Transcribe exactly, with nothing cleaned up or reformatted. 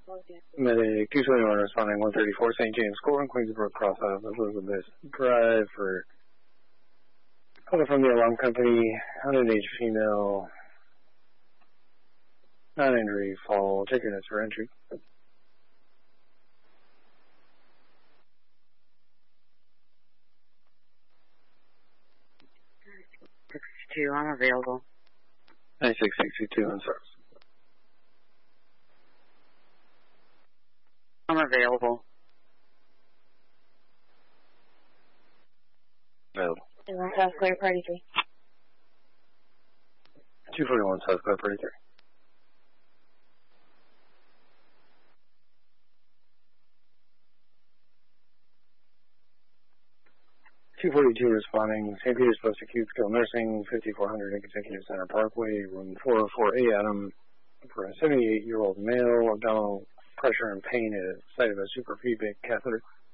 Medic two twenty-one responding one thirty-four Saint James Court, Queensbrook Cross Island, Elizabeth Drive for caller from the alarm company, underage female, non-injury fall, taking us for entry. sixty-two, I'm available. ninety-six sixty-two on service. I'm available. Available. South Clear, Party three. two forty-one South Clear, Party three. two forty-two responding, Saint Peter's Post Acute Skilled Nursing, fifty-four hundred Executive Center Parkway, room four oh four A, Adam, for a seventy-eight-year-old male, abdominal pressure and pain at the site of a suprapubic catheter.